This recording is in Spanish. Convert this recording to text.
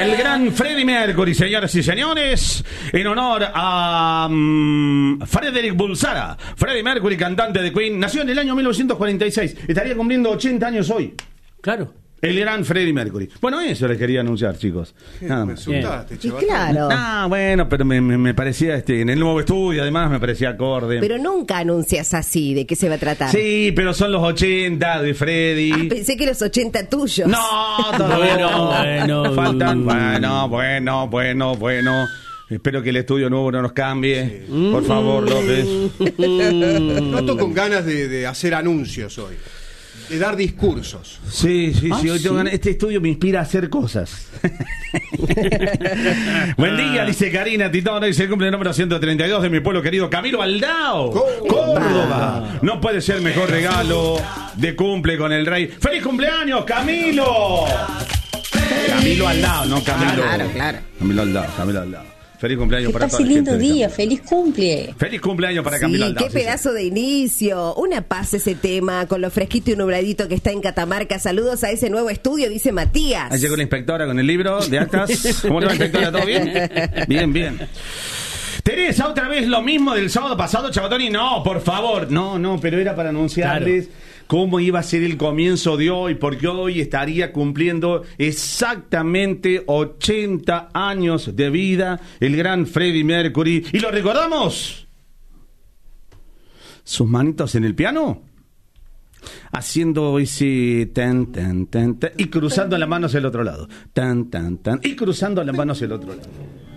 El gran Freddie Mercury, señoras y señores, en honor a Frederick Bulsara. Freddie Mercury, cantante de Queen, nació en el año 1946. Estaría cumpliendo 80 años hoy. Claro. El gran Freddie Mercury. Bueno, eso les quería anunciar, chicos. Nada más. Y claro. Ah, bueno, pero me parecía, en el nuevo estudio, además, me parecía acorde. Pero nunca anuncias así, ¿de qué se va a tratar? Sí, pero son los 80 de Freddie. Ah, pensé que los 80 tuyos. No, todavía no. Bueno. Faltan. Bueno. Espero que el estudio nuevo no nos cambie. Sí. Por favor, López. Noto con ganas de hacer anuncios hoy. De dar discursos. Sí. Hoy tengo ganas. Este estudio me inspira a hacer cosas. Buen día, dice Karina Titón. Hoy se cumple el número 132 de mi pueblo querido Camilo Aldao. Córdoba. No puede ser mejor regalo de cumple con el rey. ¡Feliz cumpleaños, Camilo! Camilo Aldao, no Camilo. Claro. Camilo Aldao. Feliz cumpleaños para toda la lindo gente día, feliz cumple. Feliz cumpleaños para Camilo Aldao. Qué pedazo de inicio. Una paz ese tema con lo fresquito y nubladito que está en Catamarca. Saludos a ese nuevo estudio, dice Matías. Ahí llegó la inspectora con el libro de actas. ¿Cómo le va, inspectora? ¿Todo bien? Bien. Teresa, otra vez lo mismo del sábado pasado, Chabatoni. No, por favor. No, pero era para anunciarles cómo iba a ser el comienzo de hoy, porque hoy estaría cumpliendo exactamente 80 años de vida el gran Freddie Mercury. ¿Y lo recordamos? Sus manitos en el piano, haciendo ese tan, y cruzando las manos el otro lado. Tan, y cruzando las manos el otro lado.